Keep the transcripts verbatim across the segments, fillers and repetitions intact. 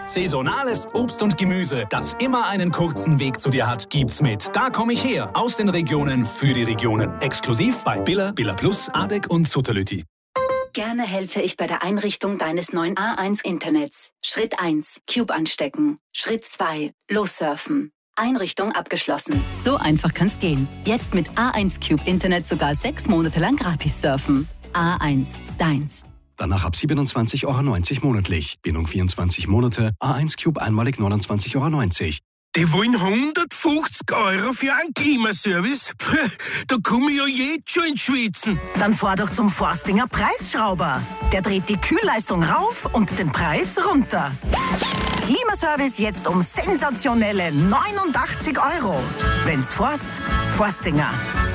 Saisonales Obst und Gemüse, das immer einen kurzen Weg zu dir hat, gibt's mit Da komm ich her, aus den Regionen für die Regionen. Exklusiv bei Billa, Billa Plus, Adek und Sutterlütti. Gerne helfe ich bei der Einrichtung deines neuen A eins Internets. Schritt eins, Cube anstecken. Schritt zwei, lossurfen. Einrichtung abgeschlossen. So einfach kann's gehen. Jetzt mit A eins Cube Internet sogar sechs Monate lang gratis surfen. A eins, deins. Danach ab siebenundzwanzig Euro neunzig monatlich. Bindung vierundzwanzig Monate. A eins Cube einmalig neunundzwanzig Euro neunzig. Die wollen hundertfünfzig Euro für einen Klimaservice? Puh, da komme ich ja jetzt schon ins Schwitzen. Dann fahr doch zum Forstinger Preisschrauber. Der dreht die Kühlleistung rauf und den Preis runter. Klimaservice jetzt um sensationelle neunundachtzig Euro. Wenn's forst, Forstinger.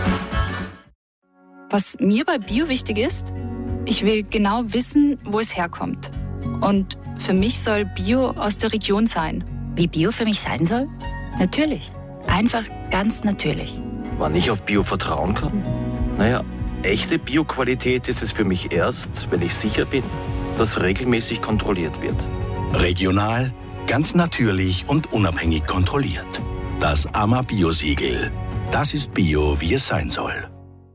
Was mir bei Bio wichtig ist, ich will genau wissen, wo es herkommt. Und für mich soll Bio aus der Region sein. Wie Bio für mich sein soll? Natürlich. Einfach ganz natürlich. Wann ich auf Bio vertrauen kann? Naja, echte Bio-Qualität ist es für mich erst, wenn ich sicher bin, dass regelmäßig kontrolliert wird. Regional, ganz natürlich und unabhängig kontrolliert. Das A M A Bio-Siegel. Das ist Bio, wie es sein soll.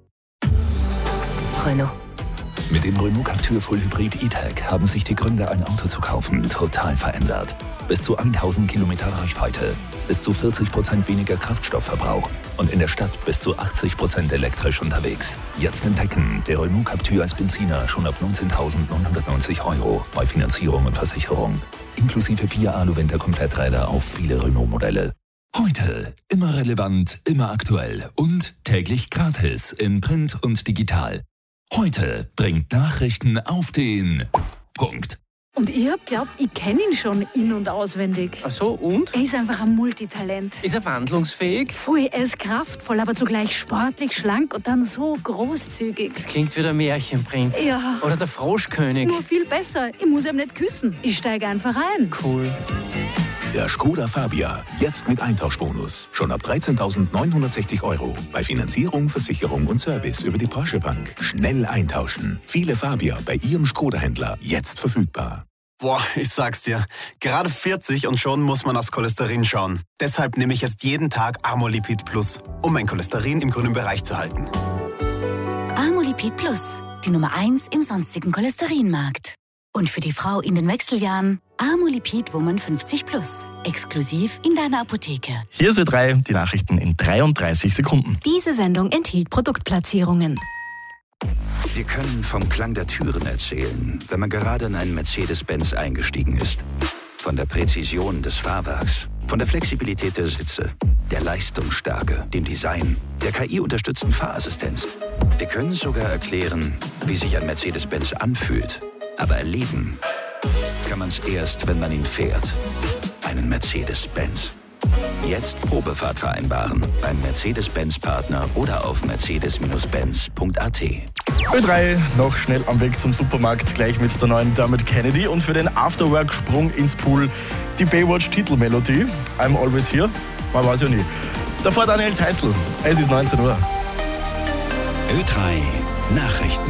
Renault. Mit dem Renault Captur Full Hybrid E-Tech haben sich die Gründe, ein Auto zu kaufen, total verändert. Bis zu tausend Kilometer Reichweite, bis zu vierzig Prozent weniger Kraftstoffverbrauch und in der Stadt bis zu achtzig Prozent elektrisch unterwegs. Jetzt entdecken, der Renault Captur als Benziner schon ab neunzehntausendneunhundertneunzig Euro bei Finanzierung und Versicherung. Inklusive vier Alu-Winter-Kompletträder auf viele Renault-Modelle. Heute immer relevant, immer aktuell und täglich gratis in Print und digital. Heute bringt Nachrichten auf den Punkt. Und ich hab glaubt, ich kenne ihn schon in- und auswendig. Ach so, und? Er ist einfach ein Multitalent. Ist er wandlungsfähig? Voll, er ist kraftvoll, aber zugleich sportlich, schlank und dann so großzügig. Das klingt wie der Märchenprinz. Ja. Oder der Froschkönig. Nur viel besser. Ich muss ihm nicht küssen. Ich steige einfach ein. Cool. Der Skoda Fabia, jetzt mit Eintauschbonus. Schon ab dreizehntausendneunhundertsechzig Euro. Bei Finanzierung, Versicherung und Service über die Porsche Bank. Schnell eintauschen. Viele Fabia bei Ihrem Skoda-Händler jetzt verfügbar. Boah, ich sag's dir. Gerade vierzig und schon muss man aufs Cholesterin schauen. Deshalb nehme ich jetzt jeden Tag Amolipid Plus, um mein Cholesterin im grünen Bereich zu halten. Amolipid Plus, die Nummer eins im sonstigen Cholesterinmarkt. Und für die Frau in den Wechseljahren Amolipid Woman fünfzig Plus. Exklusiv in deiner Apotheke. Hier ist Ö drei, die Nachrichten in dreiunddreißig Sekunden. Diese Sendung enthielt Produktplatzierungen. Wir können vom Klang der Türen erzählen, wenn man gerade in einen Mercedes-Benz eingestiegen ist. Von der Präzision des Fahrwerks, von der Flexibilität der Sitze, der Leistungsstärke, dem Design, der K I-unterstützten Fahrassistenz. Wir können sogar erklären, wie sich ein Mercedes-Benz anfühlt. Aber erleben kann man es erst, wenn man ihn fährt. Einen Mercedes-Benz. Jetzt Probefahrt vereinbaren beim Mercedes-Benz-Partner oder auf mercedes Benz punkt a t. Ö drei noch schnell am Weg zum Supermarkt, gleich mit der neuen Dermot Kennedy und für den Afterwork-Sprung ins Pool die Baywatch-Titelmelodie. I'm always here, man weiß ja nie. Davor Daniel Theißl, es ist neunzehn Uhr. Ö drei Nachrichten.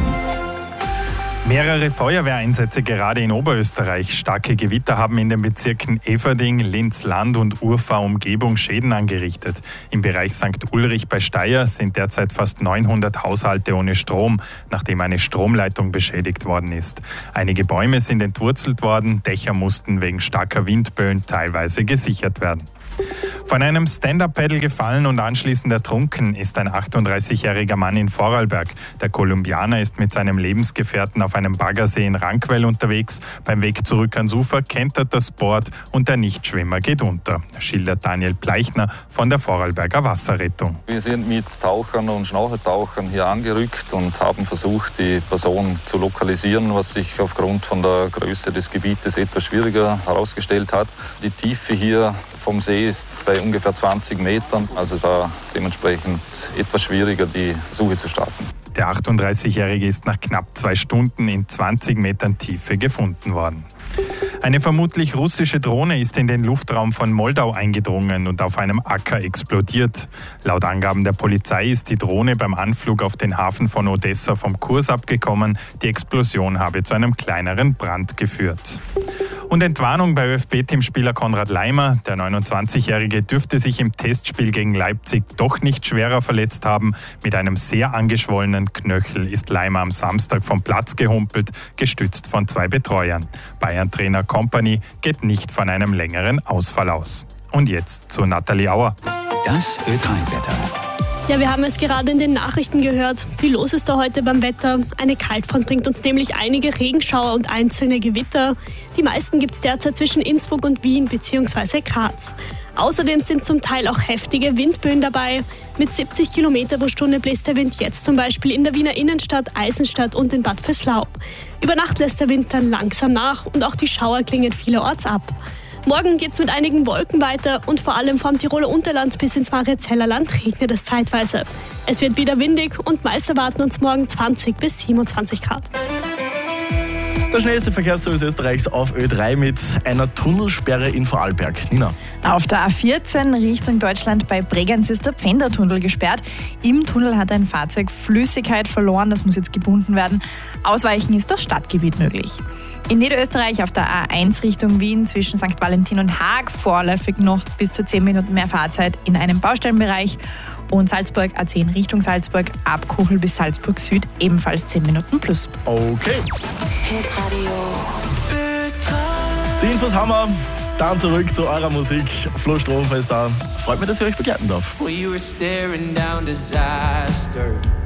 Mehrere Feuerwehreinsätze gerade in Oberösterreich. Starke Gewitter haben in den Bezirken Everding, Linz-Land und Urfahr-Umgebung Schäden angerichtet. Im Bereich Sankt Ulrich bei Steyr sind derzeit fast neunhundert Haushalte ohne Strom, nachdem eine Stromleitung beschädigt worden ist. Einige Bäume sind entwurzelt worden, Dächer mussten wegen starker Windböen teilweise gesichert werden. Von einem Stand-Up-Paddle gefallen und anschließend ertrunken ist ein achtunddreißigjähriger Mann in Vorarlberg. Der Kolumbianer ist mit seinem Lebensgefährten auf einem Baggersee in Rankwell unterwegs. Beim Weg zurück ans Ufer kentert das Board und der Nichtschwimmer geht unter, schildert Daniel Pleichner von der Vorarlberger Wasserrettung. Wir sind mit Tauchern und Schnorcheltauchern hier angerückt und haben versucht, die Person zu lokalisieren, was sich aufgrund von der Größe des Gebietes etwas schwieriger herausgestellt hat. Die Tiefe hier vom See ist bei ungefähr zwanzig Metern, also da dementsprechend etwas schwieriger, die Suche zu starten. Der achtunddreißigjährige ist nach knapp zwei Stunden in zwanzig Metern Tiefe gefunden worden. Eine vermutlich russische Drohne ist in den Luftraum von Moldau eingedrungen und auf einem Acker explodiert. Laut Angaben der Polizei ist die Drohne beim Anflug auf den Hafen von Odessa vom Kurs abgekommen. Die Explosion habe zu einem kleineren Brand geführt. Und Entwarnung bei ÖFB-Teamspieler Konrad Laimer. Der neunundzwanzigjährige dürfte sich im Testspiel gegen Leipzig doch nicht schwerer verletzt haben. Mit einem sehr angeschwollenen Knöchel ist Laimer am Samstag vom Platz gehumpelt, gestützt von zwei Betreuern. Bayern-Trainer Kompany geht nicht von einem längeren Ausfall aus. Und jetzt zu Nathalie Auer. Das Ö drei Wetter. Ja, wir haben es gerade in den Nachrichten gehört. Viel los ist da heute beim Wetter. Eine Kaltfront bringt uns nämlich einige Regenschauer und einzelne Gewitter. Die meisten gibt es derzeit zwischen Innsbruck und Wien bzw. Graz. Außerdem sind zum Teil auch heftige Windböen dabei. Mit siebzig Kilometer pro Stunde bläst der Wind jetzt zum Beispiel in der Wiener Innenstadt, Eisenstadt und in Bad Vöslau. Über Nacht lässt der Wind dann langsam nach und auch die Schauer klingen vielerorts ab. Morgen geht es mit einigen Wolken weiter und vor allem vom Tiroler Unterland bis ins Mariazellerland regnet es zeitweise. Es wird wieder windig und meist erwarten uns morgen zwanzig bis siebenundzwanzig Grad. Der schnellste Verkehrsservice Österreichs auf Ö drei mit einer Tunnelsperre in Vorarlberg. Nina. Auf der A vierzehn Richtung Deutschland bei Bregenz ist der Pfändertunnel gesperrt. Im Tunnel hat ein Fahrzeug Flüssigkeit verloren, das muss jetzt gebunden werden. Ausweichen ist das Stadtgebiet möglich. In Niederösterreich auf der A eins Richtung Wien zwischen Sankt Valentin und Haag vorläufig noch bis zu zehn Minuten mehr Fahrzeit in einem Baustellenbereich. Und Salzburg A zehn Richtung Salzburg ab Kochel bis Salzburg Süd ebenfalls zehn Minuten plus. Okay. Die Infos haben wir. Dann zurück zu eurer Musik. Flo Strohhofer ist da. Freut mich, dass ich euch begleiten darf. We were staring down disaster.